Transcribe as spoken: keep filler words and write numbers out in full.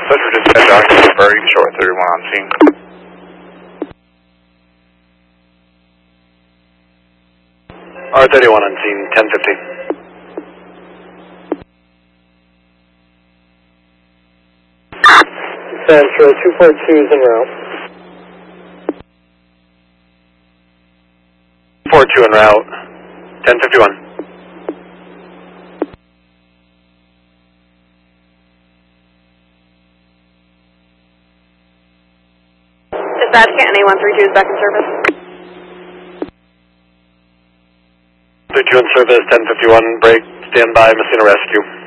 Central Dispatch, Oxford, short thirty-one on scene. R thirty-one on scene, ten fifty. Central, two four two is en route. four two en route, ten fifty-one. Dispatch, Canton A one three two is back in service. three two in service, ten fifty-one, break, stand by, Messina Rescue.